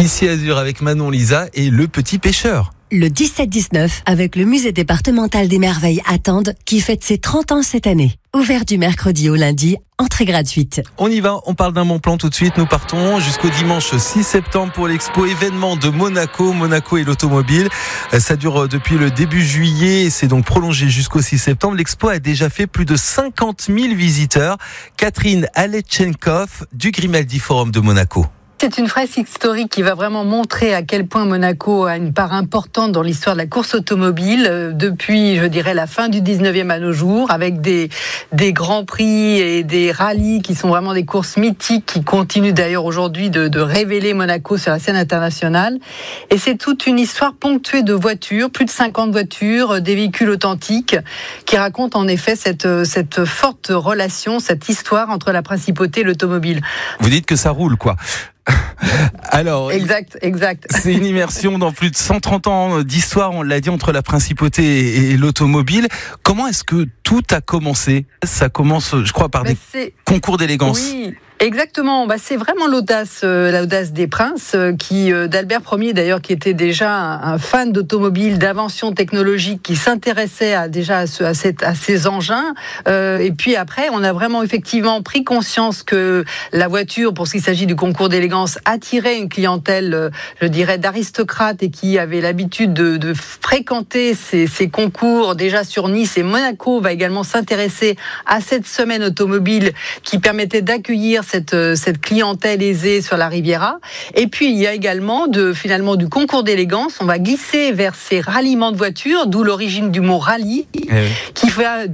Ici Azur avec Manon Lisa et Le Petit Pêcheur. Le 17-19 avec le musée départemental des merveilles à Tende qui fête ses 30 ans cette année. Ouvert du mercredi au lundi, entrée gratuite. On y va, on parle d'un bon plan tout de suite. Nous partons jusqu'au dimanche 6 septembre pour l'expo événement de Monaco. Monaco et l'automobile. Ça dure depuis le début juillet et c'est donc prolongé jusqu'au 6 septembre. L'expo a déjà fait plus de 50 000 visiteurs. Catherine Aletchenkov du Grimaldi Forum de Monaco. C'est une fresque historique qui va vraiment montrer à quel point Monaco a une part importante dans l'histoire de la course automobile depuis, je dirais, la fin du 19e à nos jours, avec des grands prix et des rallyes qui sont vraiment des courses mythiques qui continuent d'ailleurs aujourd'hui de révéler Monaco sur la scène internationale. Et c'est toute une histoire ponctuée de voitures, plus de 50 voitures, des véhicules authentiques qui racontent en effet cette forte relation, cette histoire entre la principauté et l'automobile. Vous dites que ça roule, quoi. Alors, exact. C'est une immersion dans plus de 130 ans d'histoire, on l'a dit, entre la principauté et l'automobile. Comment est-ce que tout a commencé ? Ça commence, je crois, par des concours d'élégance. Oui. Exactement, c'est vraiment l'audace des princes d'Albert Ier d'ailleurs, qui était déjà un fan d'automobile, d'invention technologique, qui s'intéressait à ces engins. Et puis après, on a vraiment effectivement pris conscience que la voiture, pour ce qui s'agit du concours d'élégance, attirait une clientèle, je dirais, d'aristocrates et qui avait l'habitude de fréquenter ces concours déjà sur Nice. Et Monaco va également s'intéresser à cette semaine automobile qui permettait d'accueillir cette clientèle aisée sur la Riviera. Et puis, il y a également du concours d'élégance. On va glisser vers ces ralliements de voitures, d'où l'origine du mot rallye, qui va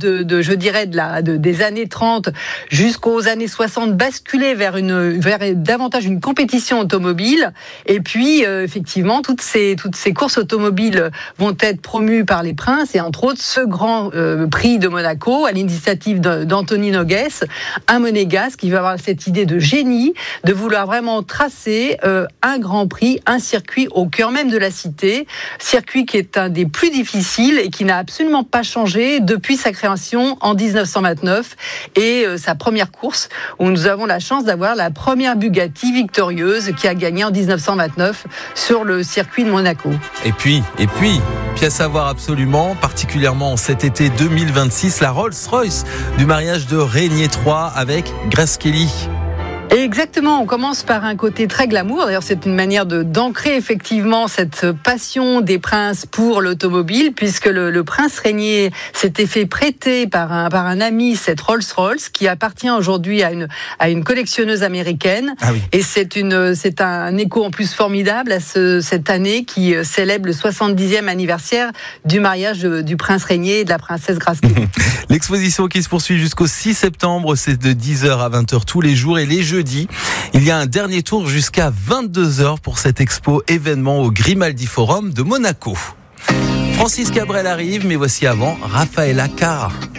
des années 30 jusqu'aux années 60 basculer vers davantage une compétition automobile. Et puis, effectivement, toutes ces courses automobiles vont être promues par les princes, et entre autres, ce grand prix de Monaco, à l'initiative d'Anthony Nogues, un monégasque qui va avoir cette idée de génie, de vouloir vraiment tracer un grand prix, un circuit au cœur même de la cité, circuit qui est un des plus difficiles et qui n'a absolument pas changé depuis sa création en 1929 et sa première course où nous avons la chance d'avoir la première Bugatti victorieuse qui a gagné en 1929 sur le circuit de Monaco. Et puis, pièce à voir absolument, particulièrement cet été 2026, la Rolls-Royce du mariage de Régnier III avec Grace Kelly. Exactement, on commence par un côté très glamour. D'ailleurs, c'est une manière d'ancrer effectivement cette passion des princes pour l'automobile, puisque le prince Régnier s'était fait prêter par un ami cette Rolls-Royce qui appartient aujourd'hui à une collectionneuse américaine. Ah oui. Et c'est un écho en plus formidable à cette année qui célèbre le 70e anniversaire du mariage du prince Régnier et de la princesse Grace Kelly. L'exposition qui se poursuit jusqu'au 6 septembre, c'est de 10h à 20h tous les jours, et les jeudis, il y a un dernier tour jusqu'à 22h pour cette expo événement au Grimaldi Forum de Monaco. Francis Cabrel arrive, mais voici avant Raffaella Carrà.